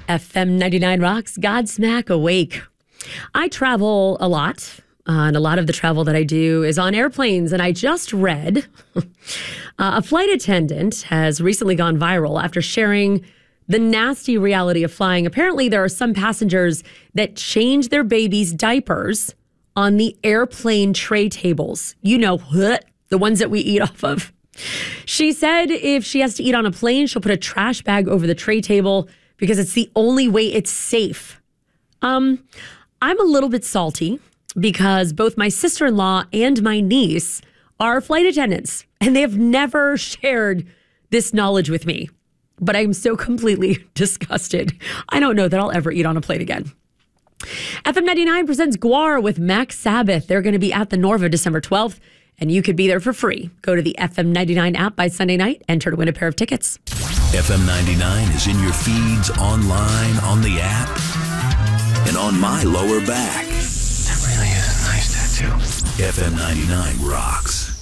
FM 99 rocks, Godsmack awake. I travel a lot, and a lot of the travel that I do is on airplanes. And I just read a flight attendant has recently gone viral after sharing the nasty reality of flying. Apparently, there are some passengers that change their babies' diapers on the airplane tray tables. You know, the ones that we eat off of. She said if she has to eat on a plane, she'll put a trash bag over the tray table because it's the only way it's safe. I'm a little bit salty because both my sister-in-law and my niece are flight attendants, and they have never shared this knowledge with me. But I'm so completely disgusted. I don't know that I'll ever eat on a plane again. FM 99 presents GWAR with Max Sabbath. They're going to be at the Norva December 12th, and you could be there for free. Go to the FM 99 app by Sunday night, enter to win a pair of tickets. FM 99 is in your feeds, online, on the app, and on my lower back. That really is a nice tattoo. FM 99 rocks.